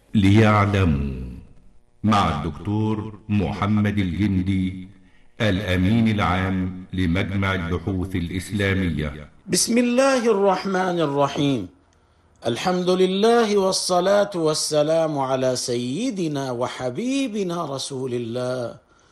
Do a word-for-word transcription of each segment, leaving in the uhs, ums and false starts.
ليعلموا مع الدكتور محمد الجندي، الأمين العام لمجمع البحوث الإسلامية. بسم الله الرحمن الرحيم. الحمد لله والصلاة والسلام على سيدنا وحبيبنا رسول الله.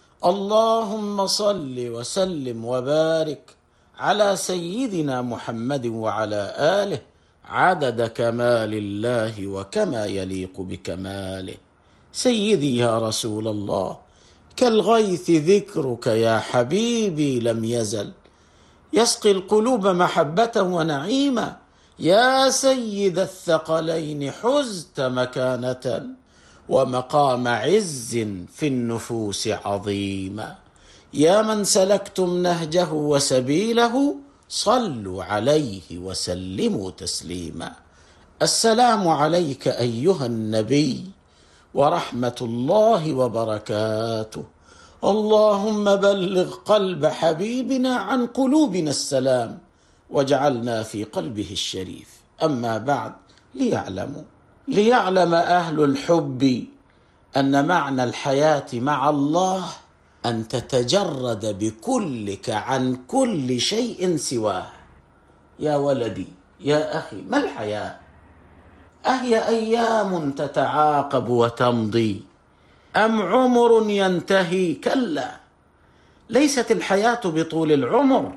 اللهم صل وسلم وبارك على سيدنا محمد وعلى آله عدد كمال الله وكما يليق بكماله. سيدي يا رسول الله، كالغيث ذكرك يا حبيبي لم يزل يسقي القلوب محبة ونعيما. يا سيد الثقلين حزت مكانة ومقام عز في النفوس عظيما. يا من سلكتم نهجه وسبيله صلوا عليه وسلموا تسليما. السلام عليك أيها النبي ورحمة الله وبركاته. اللهم بلغ قلب حبيبنا عن قلوبنا السلام واجعلنا في قلبه الشريف. أما بعد، ليعلموا ليعلم أهل الحب أن معنى الحياة مع الله أن تتجرد بكلك عن كل شيء سواه. يا ولدي يا أخي، ما الحياة؟ أهي أيام تتعاقب وتمضي أم عمر ينتهي؟ كلا، ليست الحياة بطول العمر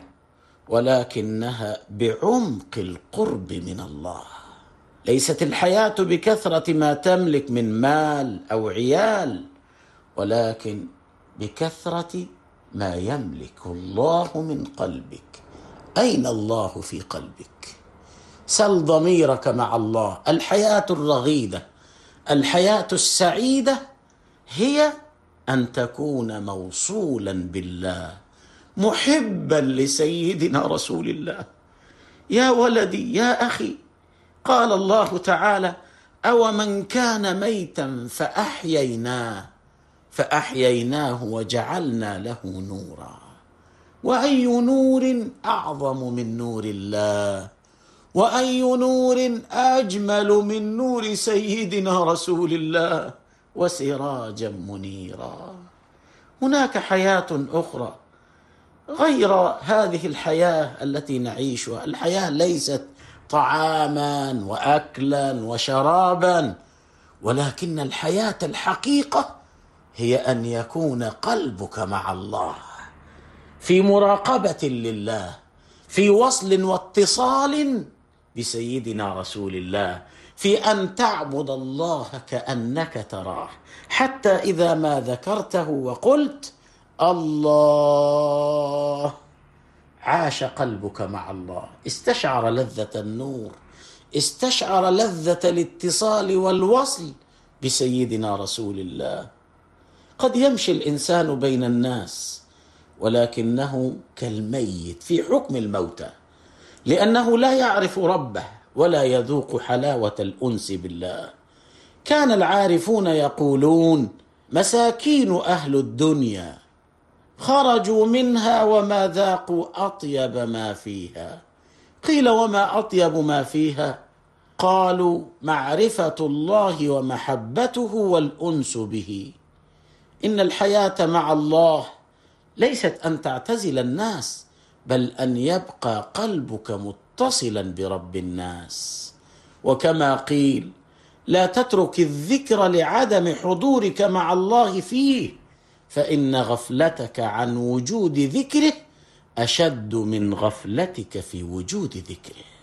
ولكنها بعمق القرب من الله. ليست الحياة بكثرة ما تملك من مال أو عيال، ولكن بكثرة ما يملك الله من قلبك. أين الله في قلبك؟ سل ضميرك مع الله. الحياة الرغيدة، الحياة السعيدة هي أن تكون موصولا بالله، محبا لسيدنا رسول الله. يا ولدي يا أخي، قال الله تعالى: أومن كان ميتا فأحييناه فأحييناه وجعلنا له نورا. وأي نور أعظم من نور الله؟ وأي نور أجمل من نور سيدنا رسول الله وسراجا منيرا. هناك حياة أخرى غير هذه الحياة التي نعيشها. الحياة ليست طعاما وأكلا وشرابا، ولكن الحياة الحقيقة هي أن يكون قلبك مع الله، في مراقبة لله، في وصل واتصال بسيدنا رسول الله، في أن تعبد الله كأنك تراه، حتى إذا ما ذكرته وقلت الله عاش قلبك مع الله، استشعر لذة النور، استشعر لذة الاتصال والوصل بسيدنا رسول الله. قد يمشي الإنسان بين الناس ولكنه كالميت في حكم الموتى، لأنه لا يعرف ربه ولا يذوق حلاوة الأنس بالله. كان العارفون يقولون: مساكين أهل الدنيا خرجوا منها وما ذاقوا أطيب ما فيها. قيل: وما أطيب ما فيها؟ قالوا: معرفة الله ومحبته والأنس به. إن الحياة مع الله ليست أن تعتزل الناس، بل أن يبقى قلبك متصلا برب الناس. وكما قيل: لا تترك الذكر لعدم حضورك مع الله فيه، فإن غفلتك عن وجود ذكره أشد من غفلتك في وجود ذكره.